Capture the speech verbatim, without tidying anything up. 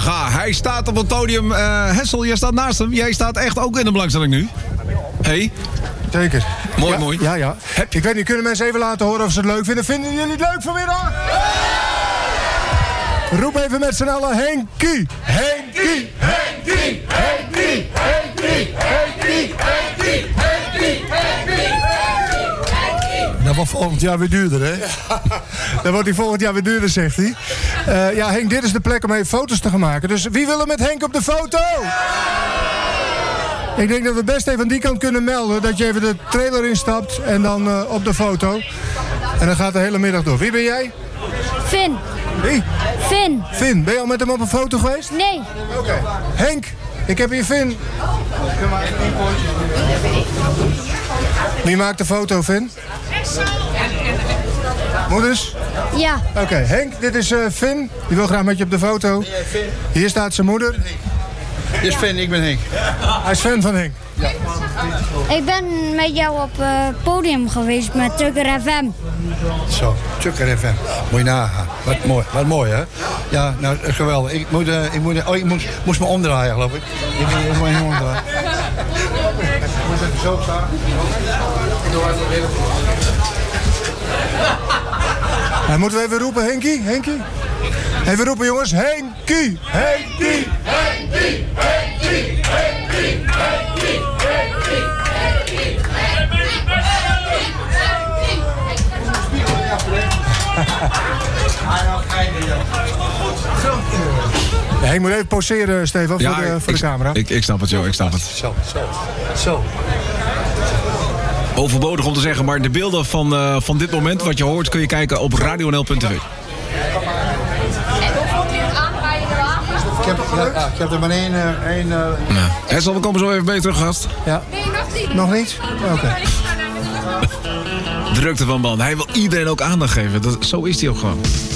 Braga. Hij staat op het podium. Uh, Hessel, jij staat naast hem. Jij staat echt ook in de belangstelling nu. Hé? Hey. Zeker. Mooi, ja, mooi. Ja, ja. Heb... Ik weet niet, kunnen mensen even laten horen of ze het leuk vinden? Vinden jullie het leuk vanmiddag? Roep even met z'n allen Henkie. Henkie, Henkie, Henkie, Henkie, Henkie, Henkie, Henkie, Henkie. Dat wordt volgend jaar weer duurder, hè? Ja, dan wordt hij volgend jaar weer duurder, zegt hij. Uh, ja, Henk, dit is de plek om even foto's te gaan maken. Dus wie wil er met Henk op de foto? Ik denk dat we best even aan die kant kunnen melden. Dat je even de trailer instapt en dan uh, op de foto. En dan gaat de hele middag door. Wie ben jij? Finn. Wie? Finn. Finn, ben je al met hem op een foto geweest? Nee. Oké. Okay. Henk, ik heb hier Finn. Wie maakt de foto, Finn? Moeders? Ja. Oké, okay. Henk, dit is uh, Finn. Die wil graag met je op de foto. Hier staat zijn moeder. Dit is Finn, ik ben Henk. Hij is fan van Henk. Ja. Ik ben met jou op het uh, podium geweest met Tukker F M. Zo, Tukker F M. Moet je nagaan. Wat mooi, wat mooi hè? Ja, nou geweldig. Ik, moet, uh, ik, moet, oh, ik moest, moest me omdraaien, geloof ik. Ik moet me even omdraaien. Ik moet even zo staan. Ik doe even weer. Ja, moeten we even roepen, Henkie? Henkie? Even roepen, jongens. Henkie! Henkie! Henkie! Henkie! Henkie! Henkie! Henkie! Henkie! Ja, Henk moet even poseren, Stefan, ja, voor, de, voor ik, de camera. Ik, ik snap het, joh. Ik snap het. Zo, zo, zo. Overbodig om te zeggen, maar de beelden van, uh, van dit moment, wat je hoort, kun je kijken op radio n l punt t v. En hoe vond u het aanrijden eraan? Ik heb, ja, ik heb er maar één... Uh, één uh... nou. Hessel, we komen zo even bij je terug, gast. Ja. Nee, nog niet. Nog niet? Oké. Okay. Drukte van band. Hij wil iedereen ook aandacht geven. Dat, zo is hij ook gewoon.